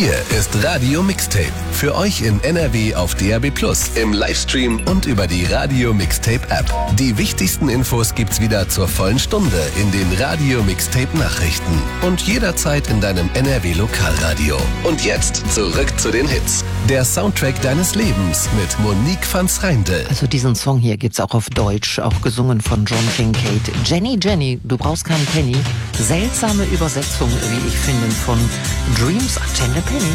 Hier ist Radio Mixtape. Für euch in NRW auf DAB+, im Livestream und über die Radio Mixtape App. Die wichtigsten Infos gibt's wieder zur vollen Stunde in den Radio Mixtape Nachrichten. Und jederzeit in deinem NRW Lokalradio. Und jetzt zurück zu den Hits. Der Soundtrack deines Lebens mit Monique van 's Reindl. Also diesen Song hier gibt's auch auf Deutsch, auch gesungen von John Kincaid. Jenny, Jenny, du brauchst keinen Penny. Seltsame Übersetzung, wie ich finde, von Dreams. Ach, Jenny Penny.